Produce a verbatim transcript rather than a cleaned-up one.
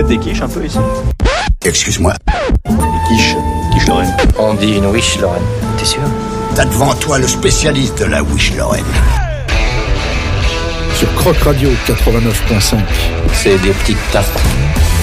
faites des quiches un peu ici? Excuse-moi. Des quiches. Quiche Lorraine. On dit une wish, Lorraine. T'es sûr? T'as devant toi le spécialiste de la wish Lorraine. Sur Croc Radio quatre-vingt-neuf point cinq. C'est des petites tartes.